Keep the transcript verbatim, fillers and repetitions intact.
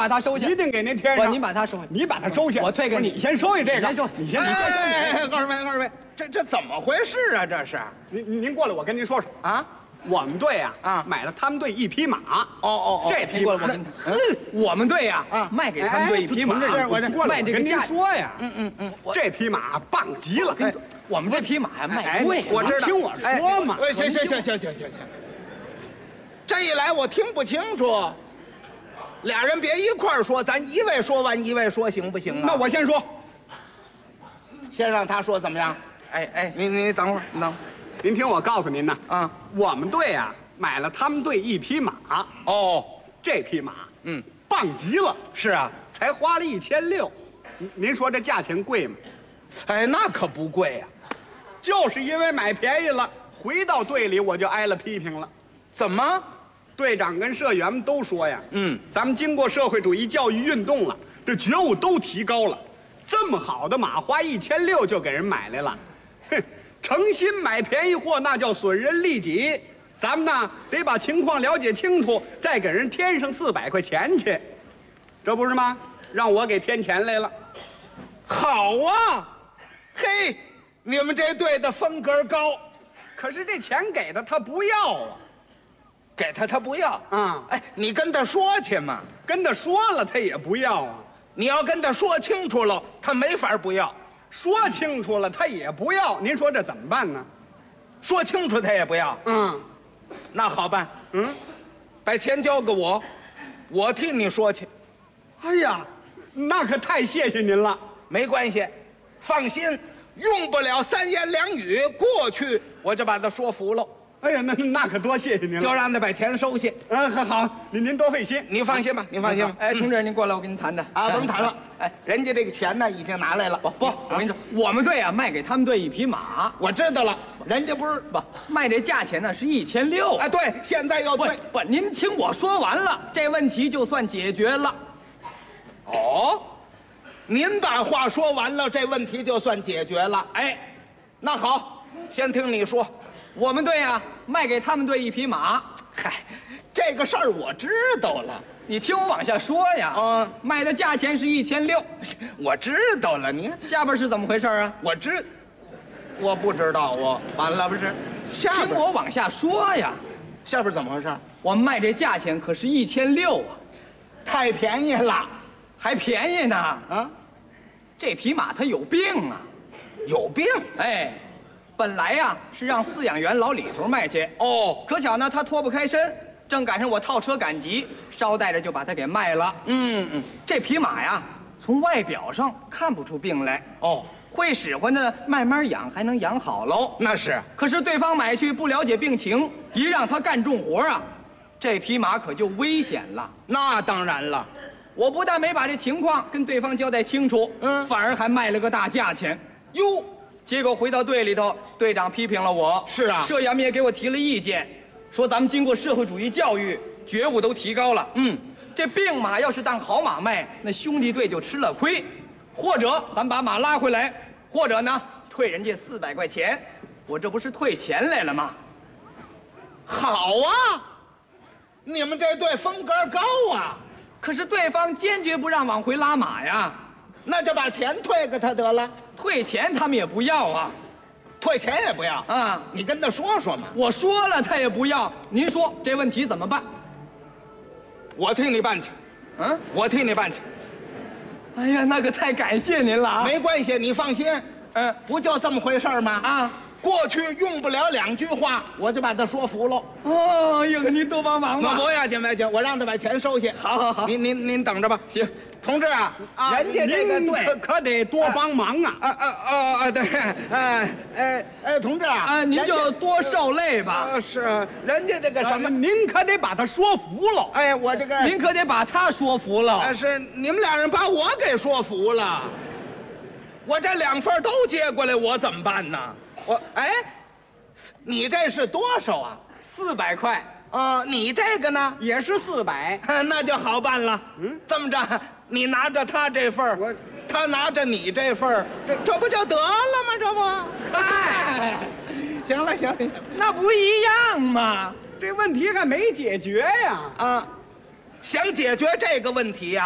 把它收下， 一定给您贴不， 上。 您把它收下， 你把它收下， 我退给你。 你先收下这个， 你先收你先，你先收。 哎，二位二位，这这怎么回事啊？这是您您过来，我跟您说说， 啊？ 我们队啊啊买了他们队一匹马。 哦哦哦， 这匹马过来，我跟你，我们队呀啊卖给他们队一匹马， 哎是我这过来，我跟您卖这个价。 说呀， 嗯嗯嗯， 这匹马棒极了。 跟你说我们这匹马呀卖哎贵， 我知道。 听我说嘛哎行行行行行行行，这一来我听不清楚，俩人别一块儿说，咱一位说完一位说，行不行啊？ 那我先说， 先让他说怎么样？哎哎，你你等会儿，你等会您听我告诉您呐， 儿啊。 我们队啊买了他们队一匹马， 哦， 这匹马嗯， 棒极了， 是啊。 才花了一千六。您您说这价钱贵吗？ 哎，那可不贵呀、 就是因为买便宜了，回到队里我就挨了批评了。 怎么？ 队长跟社员们都说呀， 嗯， 咱们经过社会主义教育运动了，这觉悟都提高了。这么好的马，花一千六就给人买来了，哼，诚心买便宜货，那叫损人利己。咱们呢，得把情况了解清楚，再给人添上四百块钱去，这不是吗？让我给添钱来了。 好啊，嘿，你们这队的风格高， 可是这钱给他，他不要啊。 给他他不要。 啊， 哎，你跟他说去嘛。 跟他说了，他也不要啊。 你要跟他说清楚了，他没法不要。 说清楚了，他也不要。您说这怎么办呢？ 说清楚他也不要， 嗯那好办， 嗯， 把钱交给我，我替你说去。 哎呀，那可太谢谢您了。 没关系，放心，用不了三言两语，过去我就把他说服了， 哎呀，那那可多谢谢您了。 就让他把钱收下。 嗯，好好，您您多费心。 你放心吧，你放心吧。 哎，同志，您过来，我跟您谈谈啊，甭谈了， 哎， 人家这个钱呢已经拿来了。 不不，我跟你说，我们队啊卖给他们队一匹马， 我知道了，人家不是不卖这价钱呢是一千六。 哎，对，现在要不退。 不，您听我说完了，这问题就算解决了。 哦，您把话说完了，这问题就算解决了。 哎， 那好，先听你说。 我们队啊卖给他们队一匹马， 嗨，这个事儿我知道了， 你听我往下说呀。 嗯卖的价钱是一千六， 我知道了。你看， 下边是怎么回事啊？ 我知，我不知道，我完了不是？下听边我往下说呀。 下边怎么回事？ 我们卖这价钱可是一千六啊， 太便宜了还便宜呢。 啊！ 这匹马它有病啊！ 有病哎，本来呀是让饲养员老李头卖去， 哦。 可巧呢他脱不开身，正赶上我套车赶集，捎带着就把它给卖了。 嗯嗯这匹马呀，从外表上看不出病来， 哦， 会使唤的慢慢养还能养好喽。 那是可是对方买去不了解病情，一让他干重活啊，这匹马可就危险了。 那当然了。 我不但没把这情况跟对方交代清楚， 嗯反而还卖了个大价钱。 哟， 结果回到队里头，队长批评了我。 是啊社员们也给我提了意见，说咱们经过社会主义教育，觉悟都提高了。 嗯， 这病马要是当好马卖，那兄弟队就吃了亏。或者咱把马拉回来，或者呢退人家四百块钱。我这不是退钱来了吗？ 好啊，你们这队风格高啊， 可是对方坚决不让往回拉马呀， 那就把钱退给他得了。 退钱他们也不要啊。 退钱也不要啊， 你跟他说说嘛， 我说了他也不要。您说这问题怎么办？ 我替你办去， 嗯， 我替你办去。 哎呀，那可太感谢您了啊！ 没关系，你放心。 嗯不就这么回事吗？ 啊， 过去用不了两句话，我就把他说服了。 哦，哟，您多帮忙吧。 那不要紧，不要紧，我让他把钱收下。 好好好您您您等着吧。行，同志啊， 啊人家这个您队可可得多帮忙啊！ 啊啊啊啊！对，哎哎哎，同志啊， 啊，您就人家多受累吧。 啊是人家这个什么？ 什么？您可得把他说服了。 哎，我这个您可得把他说服了。 啊是你们俩人把我给说服了，我这两份都接过来，我怎么办呢？我哎，你这是多少啊？ 四百块啊，你这个呢？ 也是四百。 那就好办了。 嗯， 这么着，你拿着他这份儿我他拿着你这份儿这这不就得了吗？这不，嗨，行了行了行了那不一样吗？ 这问题还没解决呀。 啊，想解决这个问题呀、